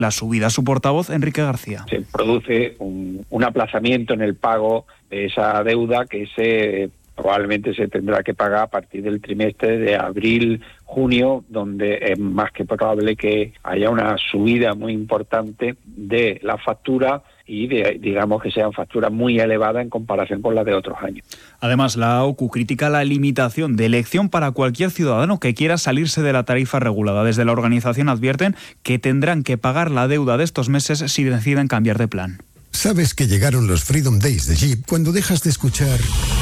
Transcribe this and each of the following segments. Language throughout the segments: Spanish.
la subida. Su portavoz, Enrique García. Se produce un aplazamiento en el pago de esa deuda que probablemente se tendrá que pagar a partir del trimestre de abril-junio, donde es más que probable que haya una subida muy importante de la factura y digamos que sean facturas muy elevadas en comparación con las de otros años. Además, la OCU critica la limitación de elección para cualquier ciudadano que quiera salirse de la tarifa regulada. Desde la organización advierten que tendrán que pagar la deuda de estos meses si deciden cambiar de plan. Sabes que llegaron los Freedom Days de Jeep cuando dejas de escuchar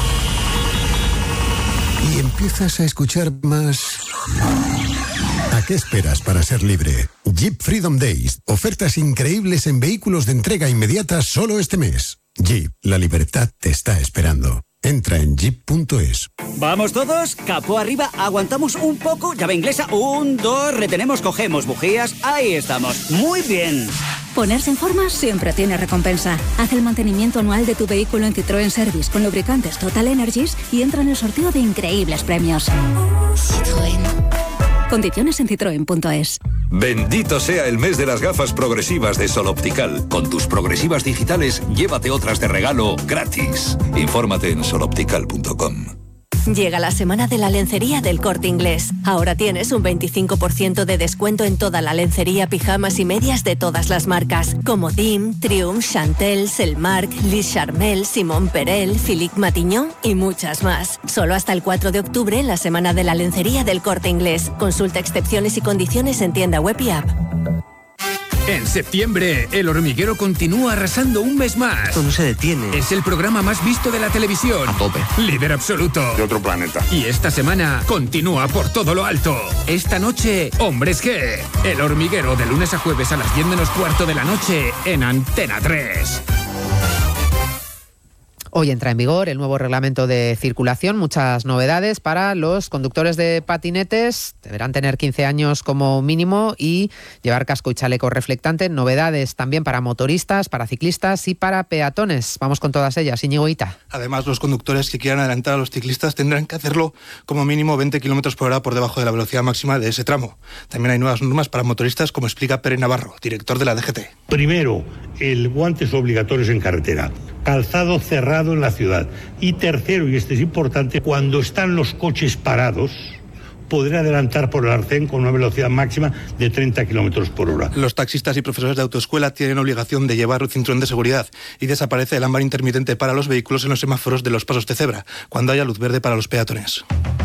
y empiezas a escuchar más. ¿A qué esperas para ser libre? Jeep Freedom Days. Ofertas increíbles en vehículos de entrega inmediata solo este mes. Jeep, la libertad te está esperando. Entra en jeep.es. ¿Vamos todos? Capó arriba, aguantamos un poco, llave inglesa, 1, 2, retenemos, cogemos bujías, ahí estamos. Muy bien. Ponerse en forma siempre tiene recompensa. Haz el mantenimiento anual de tu vehículo en Citroën Service con lubricantes Total Energies y entra en el sorteo de increíbles premios. Citroën. Condiciones en citroen.es. Bendito sea el mes de las gafas progresivas de Sol Optical. Con tus progresivas digitales, llévate otras de regalo gratis. Infórmate en soloptical.com. Llega la semana de la lencería del Corte Inglés. Ahora tienes un 25% de descuento en toda la lencería, pijamas y medias de todas las marcas, como Dim, Triumph, Chantel, Selmark, Lis Charmel, Simón Perel, Philippe Matignon y muchas más. Solo hasta el 4 de octubre en la semana de la lencería del Corte Inglés. Consulta excepciones y condiciones en tienda web y app. En septiembre, El Hormiguero continúa arrasando un mes más. Esto no se detiene. Es el programa más visto de la televisión. A tope. Líder absoluto. De otro planeta. Y esta semana continúa por todo lo alto. Esta noche, Hombres G. El Hormiguero, de lunes a jueves a las 10 menos cuarto de la noche en Antena 3. Hoy entra en vigor el nuevo reglamento de circulación, muchas novedades para los conductores de patinetes. Deberán tener 15 años como mínimo y llevar casco y chaleco reflectante. Novedades también para motoristas, para ciclistas y para peatones. Vamos con todas ellas. Íñigo Hita. Además, los conductores que quieran adelantar a los ciclistas tendrán que hacerlo como mínimo 20 km por hora por debajo de la velocidad máxima de ese tramo. También hay nuevas normas para motoristas, como explica Pere Navarro, director de la DGT. Primero, guantes obligatorios en carretera. Calzado cerrado en la ciudad. Y tercero, y este es importante, cuando están los coches parados, podrá adelantar por el arcén con una velocidad máxima de 30 km por hora. Los taxistas y profesores de autoescuela tienen obligación de llevar un cinturón de seguridad y desaparece el ámbar intermitente para los vehículos en los semáforos de los pasos de cebra, cuando haya luz verde para los peatones.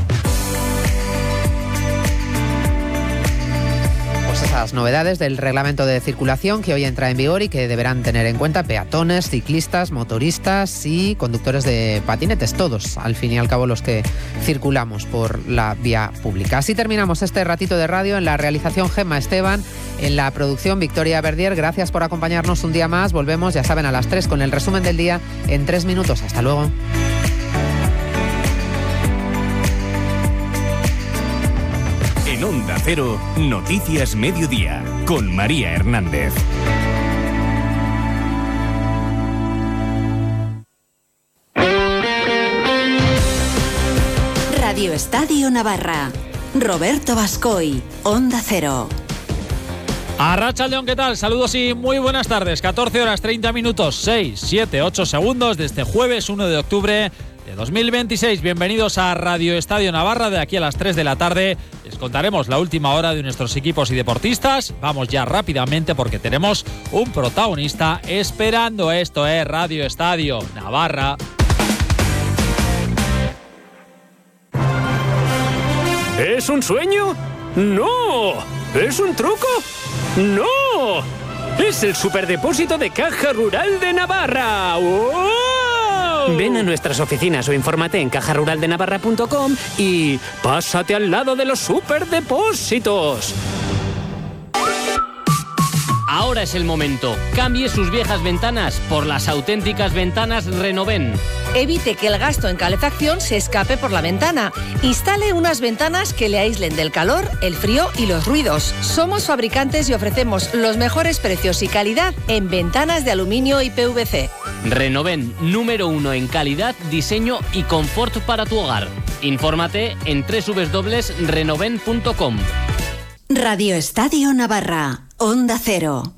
Esas novedades del reglamento de circulación que hoy entra en vigor y que deberán tener en cuenta peatones, ciclistas, motoristas y conductores de patinetes, todos, al fin y al cabo, los que circulamos por la vía pública. Así terminamos este ratito de radio. En la realización, Gemma Esteban, en la producción, Victoria Verdier. Gracias por acompañarnos un día más. Volvemos, ya saben, a las 3 con el resumen del día en 3 minutos. Hasta luego. En Onda Cero, Noticias Mediodía, con María Hernández. Radio Estadio Navarra. Roberto Bascoy, Onda Cero. Arratsaldeon, ¿qué tal? Saludos y muy buenas tardes. 14 horas 30 minutos, 6, 7, 8 segundos de este jueves 1 de octubre de 2026. Bienvenidos a Radio Estadio Navarra. De aquí a las 3 de la tarde les contaremos la última hora de nuestros equipos y deportistas. Vamos ya rápidamente porque tenemos un protagonista esperando. Esto es Radio Estadio Navarra. ¿Es un sueño? ¡No! ¿Es un truco? ¡No! ¡Es el superdepósito de Caja Rural de Navarra! ¡Oh! Ven a nuestras oficinas o infórmate en cajaruraldenavarra.com y pásate al lado de los superdepósitos. Ahora es el momento. Cambie sus viejas ventanas por las auténticas ventanas Renoven. Evite que el gasto en calefacción se escape por la ventana. Instale unas ventanas que le aíslen del calor, el frío y los ruidos. Somos fabricantes y ofrecemos los mejores precios y calidad en ventanas de aluminio y PVC. Renoven, número 1 en calidad, diseño y confort para tu hogar. Infórmate en www.renoven.com. Radio Estadio Navarra, Onda Cero.